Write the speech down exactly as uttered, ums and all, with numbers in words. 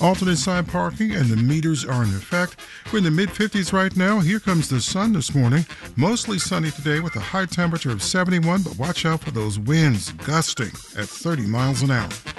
Alternate side parking and the meters are in effect. We're in the mid fifties right now. Here comes the sun this morning. Mostly sunny today with a high temperature of seventy-one, but watch out for those winds gusting at thirty miles an hour.